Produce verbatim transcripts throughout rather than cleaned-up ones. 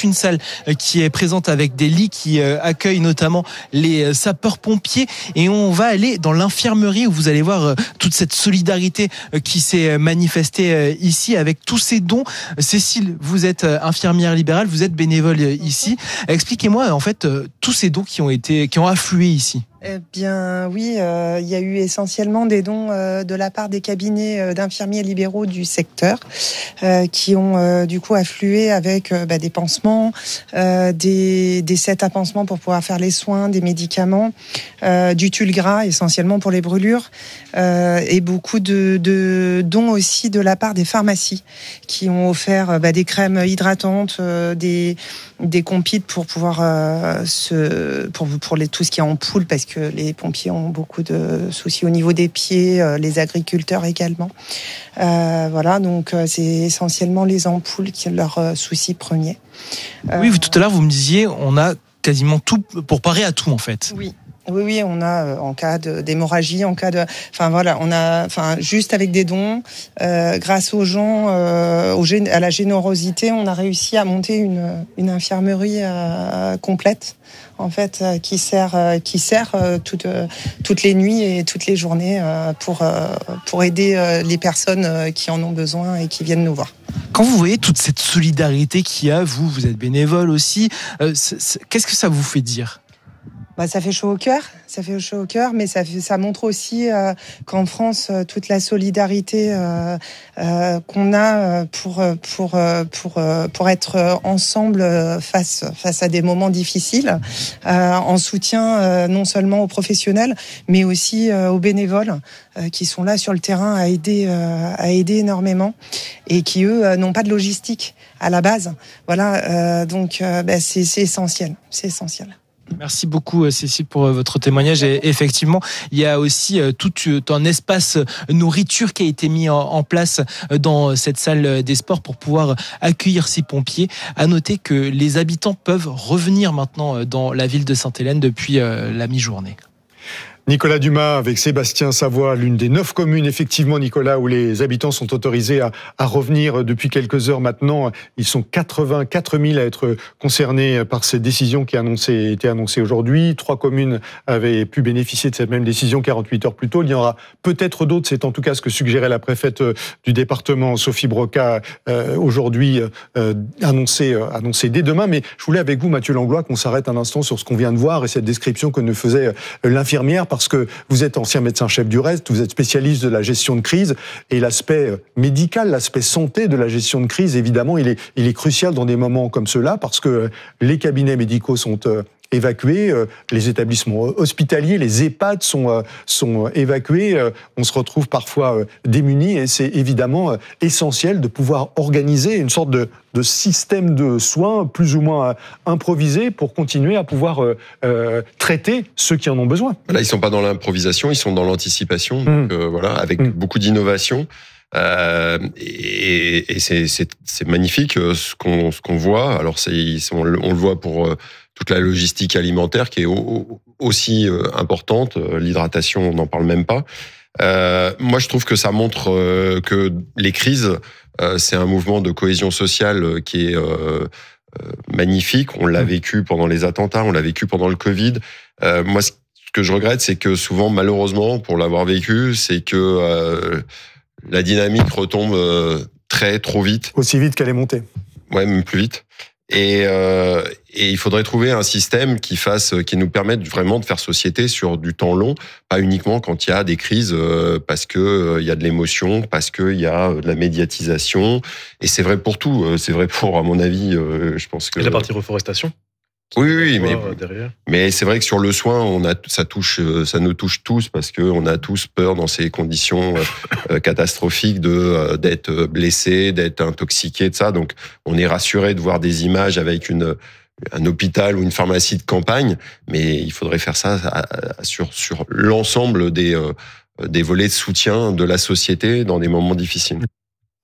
toute une salle qui est présente avec des lits qui accueillent notamment les sapeurs-pompiers. Et on va aller dans l'infirmerie où vous allez voir toute cette solidarité qui s'est manifestée ici avec tous ces dons. Cécile, vous êtes infirmière libérale, vous êtes bénévole ici. Expliquez-moi en fait tous ces dons qui ont été, qui ont afflué ici. Eh bien oui, euh, il y a eu essentiellement des dons euh, de la part des cabinets euh, d'infirmiers libéraux du secteur euh, qui ont euh, du coup afflué avec euh, bah, des pansements, euh, des, des sets à pansements pour pouvoir faire les soins, des médicaments, euh, du tulle gras essentiellement pour les brûlures euh, et beaucoup de, de dons aussi de la part des pharmacies qui ont offert bah, des crèmes hydratantes, euh, des, des compites pour pouvoir euh, se, pour, pour les, tout ce qui est ampoule parce que que les pompiers ont beaucoup de soucis au niveau des pieds, euh, les agriculteurs également. Euh, voilà, donc euh, c'est essentiellement les ampoules qui sont leur euh, souci premier. Euh, oui, tout à l'heure vous me disiez, on a quasiment tout pour parer à tout en fait. Oui. Oui, oui, on a euh, en cas de, d'hémorragie, en cas de, enfin voilà, on a, enfin juste avec des dons, euh, grâce aux gens, euh, au, à la générosité, on a réussi à monter une, une infirmerie euh, complète, en fait, euh, qui sert, euh, qui sert euh, toutes, euh, toutes les nuits et toutes les journées euh, pour euh, pour aider euh, les personnes euh, qui en ont besoin et qui viennent nous voir. Quand vous voyez toute cette solidarité qu'il y a, vous, vous êtes bénévole aussi, euh, c'est, c'est, qu'est-ce que ça vous fait dire ? Bah, ça fait chaud au cœur, ça fait chaud au cœur, mais ça, fait, ça montre aussi euh, qu'en France, euh, toute la solidarité euh, euh, qu'on a pour pour pour pour être ensemble face face à des moments difficiles, euh, en soutien euh, non seulement aux professionnels, mais aussi euh, aux bénévoles euh, qui sont là sur le terrain à aider euh, à aider énormément et qui eux euh, n'ont pas de logistique à la base. Voilà, euh, donc euh, bah, c'est c'est essentiel, c'est essentiel. Merci beaucoup Cécile pour votre témoignage. Et effectivement, il y a aussi tout un espace nourriture qui a été mis en place dans cette salle des sports pour pouvoir accueillir ces pompiers. À noter que les habitants peuvent revenir maintenant dans la ville de Sainte-Hélène depuis la mi-journée. Nicolas Dumas avec Sébastien Savoie, l'une des neuf communes, effectivement, Nicolas, où les habitants sont autorisés à, à revenir depuis quelques heures maintenant. Ils sont quatre-vingt-quatre mille à être concernés par cette décision qui a annoncé, été annoncée aujourd'hui. Trois communes avaient pu bénéficier de cette même décision quarante-huit heures plus tôt. Il y en aura peut-être d'autres. C'est en tout cas ce que suggérait la préfète du département, Sophie Broca, euh, aujourd'hui, euh, annoncé, euh, annoncé dès demain. Mais je voulais avec vous, Mathieu Langlois, qu'on s'arrête un instant sur ce qu'on vient de voir et cette description que nous faisait l'infirmière, parce que vous êtes ancien médecin-chef du reste, vous êtes spécialiste de la gestion de crise, et l'aspect médical, l'aspect santé de la gestion de crise, évidemment, il est, il est crucial dans des moments comme ceux-là, parce que les cabinets médicaux sont évacués, les établissements hospitaliers, les EHPAD sont, sont évacués, on se retrouve parfois démunis, et c'est évidemment essentiel de pouvoir organiser une sorte de, de système de soins plus ou moins improvisé pour continuer à pouvoir euh, traiter ceux qui en ont besoin. Là, ils sont pas dans l'improvisation, ils sont dans l'anticipation, donc, mmh. euh, voilà, avec mmh. beaucoup d'innovation. Euh, et et c'est, c'est, c'est magnifique ce qu'on, ce qu'on voit. Alors, c'est, on, le, on le voit pour euh, toute la logistique alimentaire qui est au, aussi euh, importante. L'hydratation, on n'en parle même pas. Euh, moi, je trouve que ça montre euh, que les crises, euh, c'est un mouvement de cohésion sociale qui est euh, euh, magnifique. On l'a vécu pendant les attentats, on l'a vécu pendant le Covid. Euh, moi, ce que je regrette, c'est que souvent, malheureusement, pour l'avoir vécu, c'est que euh, la dynamique retombe euh, très, trop vite. Aussi vite qu'elle est montée. Ouais, même plus vite. Et, euh, et il faudrait trouver un système qui fasse, qui nous permette vraiment de faire société sur du temps long, pas uniquement quand il y a des crises, euh, parce que euh, il y a de l'émotion, parce que il y a de la médiatisation. Et c'est vrai pour tout. C'est vrai pour, à mon avis, euh, je pense que. Et la partie reforestation. Oui, oui, mais, mais c'est vrai que sur le soin, on a, ça touche, ça nous touche tous parce que on a tous peur dans ces conditions euh, catastrophiques de euh, d'être blessé, d'être intoxiqué, de ça. Donc, on est rassuré de voir des images avec une un hôpital ou une pharmacie de campagne, mais il faudrait faire ça à, à, sur sur l'ensemble des euh, des volets de soutien de la société dans des moments difficiles.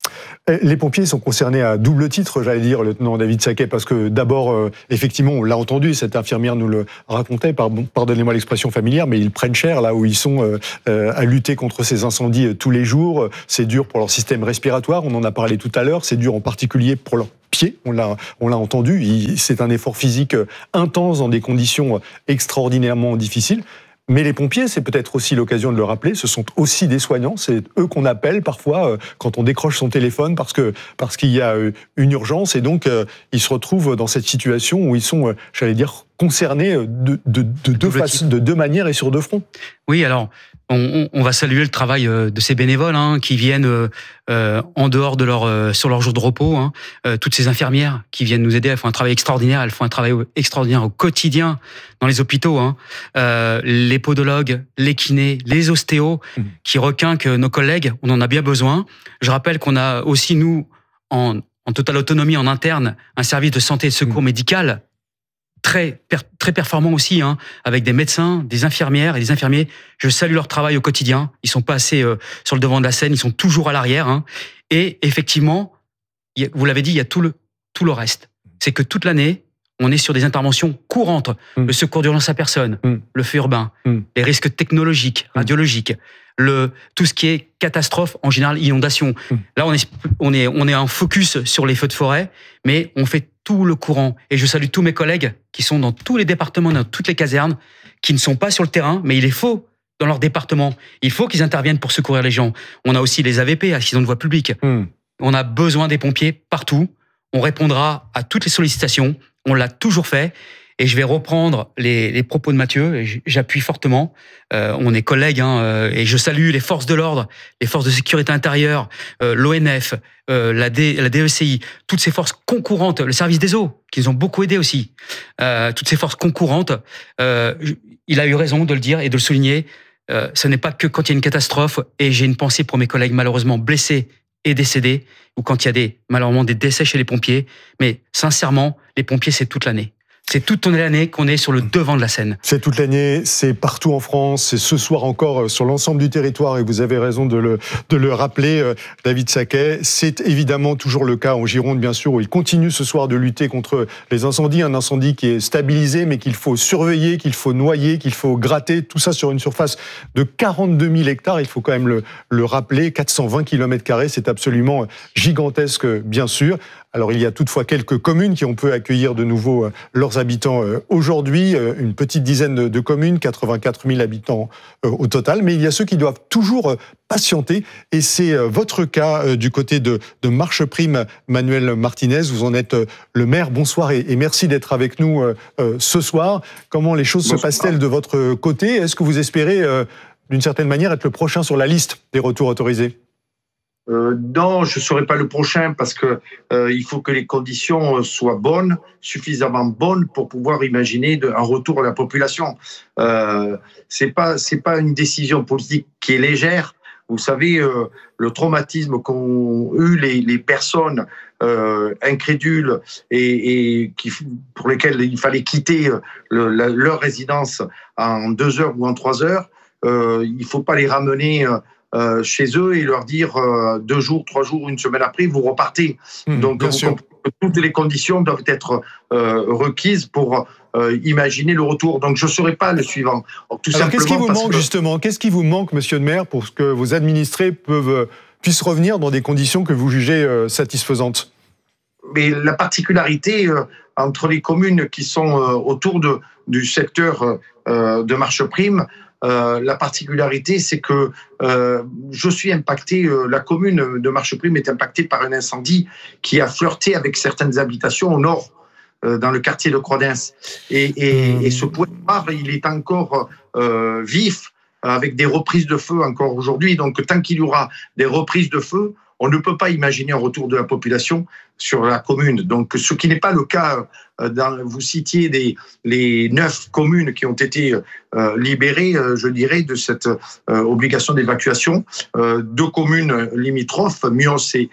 Les pompiers sont concernés à double titre, j'allais dire, lieutenant David Sacquet, parce que d'abord, euh, effectivement, on l'a entendu, cette infirmière nous le racontait, pardonnez-moi l'expression familière, mais ils prennent cher là où ils sont euh, euh, à lutter contre ces incendies euh, tous les jours. C'est dur pour leur système respiratoire, on en a parlé tout à l'heure, c'est dur en particulier pour leurs pieds, on l'a, on l'a entendu, il, c'est un effort physique intense dans des conditions extraordinairement difficiles. Mais les pompiers, c'est peut-être aussi l'occasion de le rappeler, ce sont aussi des soignants, c'est eux qu'on appelle parfois euh, quand on décroche son téléphone parce que parce qu'il y a euh, une urgence et donc euh, ils se retrouvent dans cette situation où ils sont, euh, j'allais dire, concernés de, de, de, deux façons, de deux manières et sur deux fronts. Oui, alors on, on va saluer le travail de ces bénévoles hein, qui viennent euh, en dehors de leur euh, sur leur jour de repos. Hein, euh, toutes ces infirmières qui viennent nous aider, elles font un travail extraordinaire. Elles font un travail extraordinaire au quotidien dans les hôpitaux. Hein. Euh, les podologues, les kinés, les ostéos mmh. qui requinquent nos collègues. On en a bien besoin. Je rappelle qu'on a aussi nous en, en totale autonomie en interne un service de santé et de secours mmh. médical. Très, très performant aussi, hein, avec des médecins, des infirmières et des infirmiers. Je salue leur travail au quotidien. Ils sont pas assez euh, sur le devant de la scène, ils sont toujours à l'arrière. Hein. Et effectivement, y a, vous l'avez dit, il y a tout le, tout le reste. C'est que toute l'année, on est sur des interventions courantes. Mmh. Le secours d'urgence à personne, mmh. le feu urbain, mmh. les risques technologiques, radiologiques, le, tout ce qui est catastrophe, en général, inondation. Mmh. Là, on est, on est, on est en focus sur les feux de forêt, mais on fait tout le courant. Et je salue tous mes collègues qui sont dans tous les départements, dans toutes les casernes, qui ne sont pas sur le terrain, mais il est faut dans leur département. Il faut qu'ils interviennent pour secourir les gens. On a aussi les A V P, accidents de voie publique. Mmh. On a besoin des pompiers partout. On répondra à toutes les sollicitations. On l'a toujours fait. Et je vais reprendre les, les propos de Mathieu. Et j'appuie fortement. Euh, on est collègues, hein, euh, et je salue les forces de l'ordre, les forces de sécurité intérieure, euh, l'O N F, euh, la, D, la D E C I, toutes ces forces concurrentes, le service des eaux, qui nous ont beaucoup aidés aussi. Euh, toutes ces forces concurrentes. Euh, il a eu raison de le dire et de le souligner. Euh, ce n'est pas que quand il y a une catastrophe. Et j'ai une pensée pour mes collègues malheureusement blessés et décédés, ou quand il y a des, malheureusement des décès chez les pompiers. Mais sincèrement, les pompiers, c'est toute l'année. C'est toute l'année qu'on est sur le devant de la scène. C'est toute l'année, c'est partout en France, c'est ce soir encore sur l'ensemble du territoire, et vous avez raison de le, de le rappeler, David Sacquet. C'est évidemment toujours le cas en Gironde, bien sûr, où il continue ce soir de lutter contre les incendies, un incendie qui est stabilisé, mais qu'il faut surveiller, qu'il faut noyer, qu'il faut gratter, tout ça sur une surface de quarante-deux mille hectares, il faut quand même le, le rappeler, quatre cent vingt kilomètres carrés, c'est absolument gigantesque, bien sûr. Alors il y a toutefois quelques communes qui ont pu accueillir de nouveau euh, leurs habitants euh, aujourd'hui, euh, une petite dizaine de, de communes, quatre-vingt-quatre mille habitants euh, au total, mais il y a ceux qui doivent toujours euh, patienter, et c'est euh, votre cas euh, du côté de, de Marcheprime, Manuel Martinez, vous en êtes euh, le maire. Bonsoir et, et merci d'être avec nous euh, euh, ce soir. Comment les choses Bonsoir. se passent-elles de votre côté? Est-ce que vous espérez euh, d'une certaine manière être le prochain sur la liste des retours autorisés? Euh, non, je ne serai pas le prochain parce que euh, il faut que les conditions soient bonnes, suffisamment bonnes pour pouvoir imaginer de, un retour à la population. Euh, c'est pas c'est pas une décision politique qui est légère. Vous savez, euh, le traumatisme qu'ont eu les, les personnes euh, incrédules et, et qui, pour lesquelles il fallait quitter le, la, leur résidence en deux heures ou en trois heures, euh, il ne faut pas les ramener Euh, chez eux et leur dire euh, deux jours, trois jours, une semaine après, vous repartez. Mmh, Donc, vous comprenez que toutes les conditions doivent être euh, requises pour euh, imaginer le retour. Donc, je ne serai pas le suivant. Alors, tout Alors qu'est-ce qui vous manque que... justement Qu'est-ce qui vous manque, monsieur le maire, pour que vos administrés peuvent, puissent revenir dans des conditions que vous jugez euh, satisfaisantes? Mais la particularité euh, entre les communes qui sont euh, autour de, du secteur euh, de Marcheprime, Euh, la particularité, c'est que euh, je suis impacté, euh, la commune de Marcheprime est impactée par un incendie qui a flirté avec certaines habitations au nord, euh, dans le quartier de Croix-d'Ins. Et, et, et ce point noir, il est encore euh, vif, avec des reprises de feu encore aujourd'hui. Donc, tant qu'il y aura des reprises de feu, on ne peut pas imaginer un retour de la population sur la commune. Donc, ce qui n'est pas le cas, dans, vous citiez des, les neuf communes qui ont été euh, libérées, euh, je dirais, de cette euh, obligation d'évacuation. Euh, deux communes limitrophes, Mions et,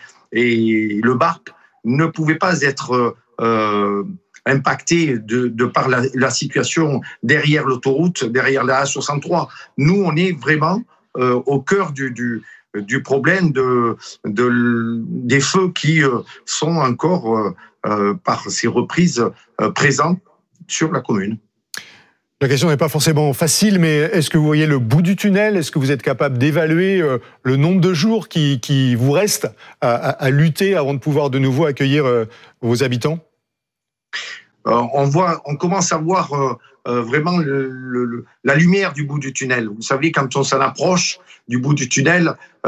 et Le Barp, ne pouvaient pas être euh, impactées de, de par la, la situation derrière l'autoroute, derrière la A soixante-trois. Nous, on est vraiment euh, au cœur du... du du problème de, de, des feux qui euh, sont encore, euh, euh, par ces reprises, euh, présents sur la commune. La question n'est pas forcément facile, mais est-ce que vous voyez le bout du tunnel? Est-ce que vous êtes capable d'évaluer euh, le nombre de jours qui, qui vous restent à, à, à lutter avant de pouvoir de nouveau accueillir euh, vos habitants? Euh, on voit, on commence à voir euh, euh, vraiment le, le, la lumière du bout du tunnel. Vous savez, quand on s'en approche du bout du tunnel,